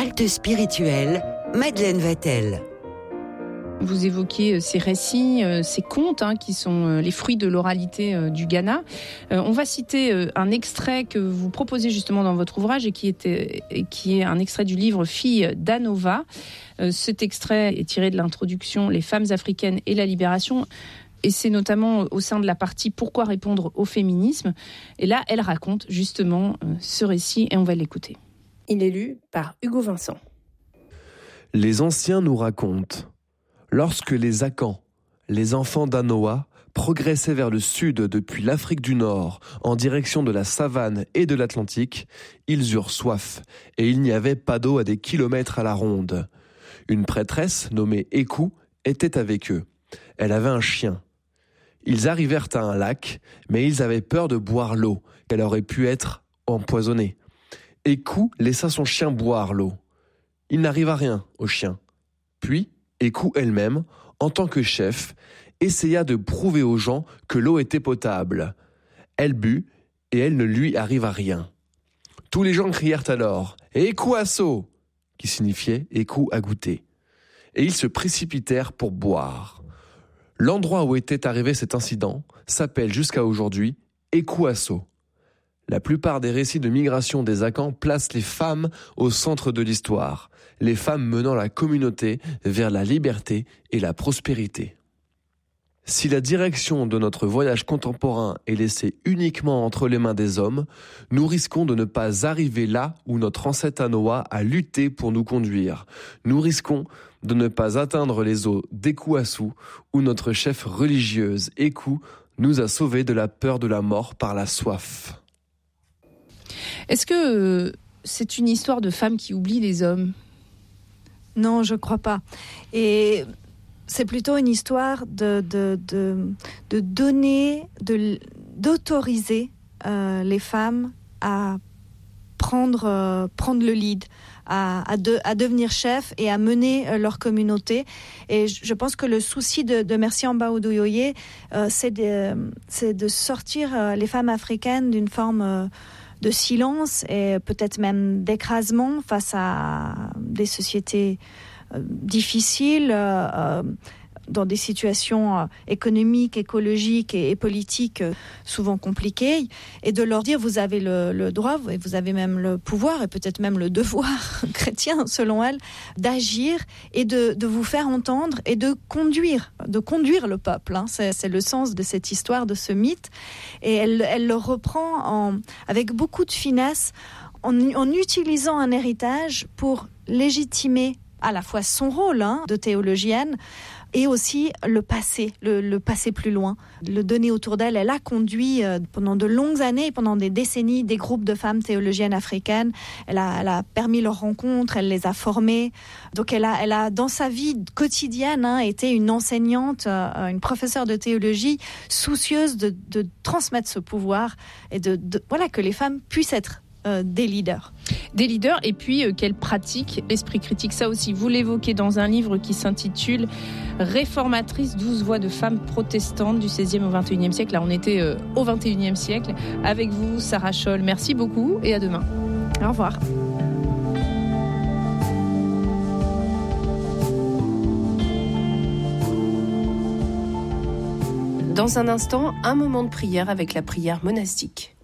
Halte spirituelle, Madeleine Vatel. Vous évoquez ces récits, ces contes qui sont les fruits de l'oralité du Ghana. On va citer un extrait que vous proposez justement dans votre ouvrage et qui est un extrait du livre Filles d'Anova. Cet extrait est tiré de l'introduction Les femmes africaines et la libération. Et c'est notamment au sein de la partie Pourquoi répondre au féminisme. Et là, elle raconte justement ce récit et on va l'écouter. Il est lu par Hugo Vincent. Les anciens nous racontent. Lorsque les Akans, les enfants d'Anoa, progressaient vers le sud depuis l'Afrique du Nord en direction de la savane et de l'Atlantique, ils eurent soif et il n'y avait pas d'eau à des kilomètres à la ronde. Une prêtresse nommée Ekou était avec eux. Elle avait un chien. Ils arrivèrent à un lac, mais ils avaient peur de boire l'eau, qu'elle aurait pu être empoisonnée. Ekou laissa son chien boire l'eau. Il n'arriva rien au chien. Puis, Ekou elle-même, en tant que chef, essaya de prouver aux gens que l'eau était potable. Elle but et elle ne lui arriva rien. Tous les gens crièrent alors « Ekou asso !» qui signifiait « Ekou a goûté ». Et ils se précipitèrent pour boire. L'endroit où était arrivé cet incident s'appelle jusqu'à aujourd'hui Ekou asso. La plupart des récits de migration des Akans placent les femmes au centre de l'histoire, les femmes menant la communauté vers la liberté et la prospérité. Si la direction de notre voyage contemporain est laissée uniquement entre les mains des hommes, nous risquons de ne pas arriver là où notre ancêtre Anoa a lutté pour nous conduire. Nous risquons de ne pas atteindre les eaux d'Ekou Assou, où notre chef religieuse Ekou nous a sauvés de la peur de la mort par la soif. Est-ce que c'est une histoire de femmes qui oublient les hommes ? Non, je crois pas. Et c'est plutôt une histoire de donner, d'autoriser les femmes à prendre le lead, à devenir chef et à mener leur communauté. Et je pense que le souci de Merci Amba Oduyoye, c'est de sortir les femmes africaines d'une forme de silence et peut-être même d'écrasement face à des sociétés difficiles, dans des situations économiques, écologiques et politiques souvent compliquées, et de leur dire vous avez le droit, et vous avez même le pouvoir et peut-être même le devoir chrétien selon elle, d'agir et de vous faire entendre et de conduire le peuple. C'est le sens de cette histoire, de ce mythe, et elle le reprend avec beaucoup de finesse en utilisant un héritage pour légitimer à la fois son rôle de théologienne et aussi le passé plus loin, le donner autour d'elle. Elle a conduit pendant de longues années, pendant des décennies, des groupes de femmes théologiennes africaines. Elle a permis leurs rencontres, elle les a formées. Donc elle a dans sa vie quotidienne été une enseignante, une professeure de théologie, soucieuse de transmettre ce pouvoir et voilà, que les femmes puissent être des leaders. Des leaders, et puis qu'elles pratiquent l'esprit critique. Ça aussi, vous l'évoquez dans un livre qui s'intitule Réformatrices, 12 voix de femmes protestantes du 16e au 21e siècle. Là, on était au 21e siècle. Avec vous, Sarah Scholl. Merci beaucoup et à demain. Au revoir. Dans un instant, un moment de prière avec la prière monastique.